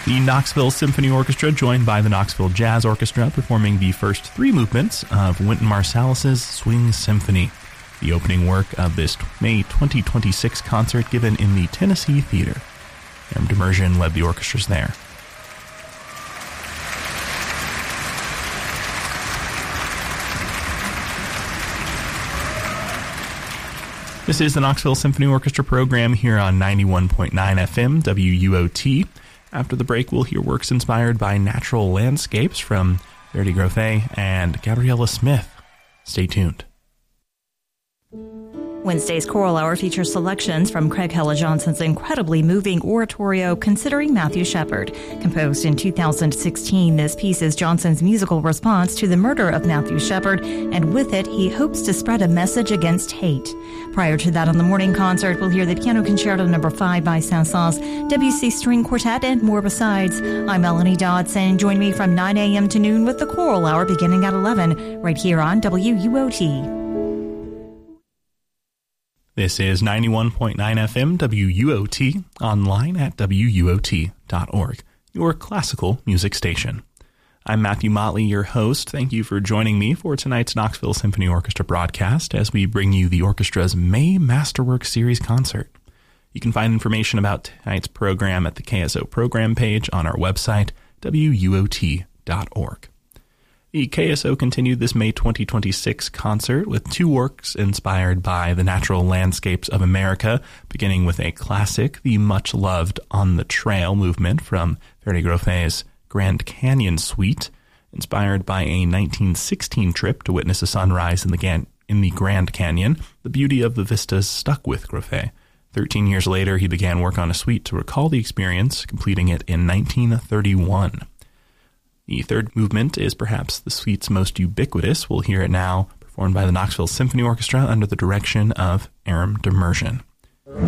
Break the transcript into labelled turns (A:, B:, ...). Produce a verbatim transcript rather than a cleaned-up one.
A: The Knoxville Symphony Orchestra, joined by the Knoxville Jazz Orchestra, performing the first three movements of Wynton Marsalis's Swing Symphony, the opening work of this May twenty twenty-six concert given in the Tennessee Theater. Aram Demirjian led the orchestras there. This is the Knoxville Symphony Orchestra program here on ninety-one point nine F M W U O T. After the break, we'll hear works inspired by natural landscapes from Verdi Grothe and Gabriella Smith. Stay tuned.
B: Wednesday's Choral Hour features selections from Craig Hella-Johnson's incredibly moving oratorio, Considering Matthew Shepard. Composed in two thousand sixteen, this piece is Johnson's musical response to the murder of Matthew Shepard, and with it, he hopes to spread a message against hate. Prior to that, on the morning concert, we'll hear the Piano Concerto number five by Saint-Saëns, Debussy String Quartet, and more besides. I'm Melanie Dodson. Join me from nine a.m. to noon with the Choral Hour beginning at eleven, right here on W U O T.
A: This is ninety-one point nine F M W U O T, online at W U O T dot org, your classical music station. I'm Matthew Motley, your host. Thank you for joining me for tonight's Knoxville Symphony Orchestra broadcast as we bring you the orchestra's May Masterwork Series concert. You can find information about tonight's program at the K S O program page on our website, W U O T dot org. The K S O continued this May twenty twenty-six concert with two works inspired by the natural landscapes of America, beginning with a classic, the much-loved On the Trail movement from Verdi Grothe's Grand Canyon Suite, inspired by a nineteen sixteen trip to witness a sunrise in the, Gan- in the Grand Canyon. The beauty of the vistas stuck with Grothe. Thirteen years later, he began work on a suite to recall the experience, completing it in nineteen thirty-one. The third movement is perhaps the suite's most ubiquitous. We'll hear it now, performed by the Knoxville Symphony Orchestra under the direction of Aram Demirjian.